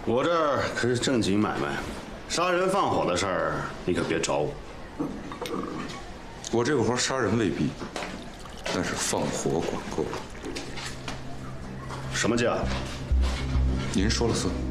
我这儿可是正经买卖，杀人放火的事儿你可别找我。 我这个活杀人未必，但是放火管够。 什么价？ 您说了算。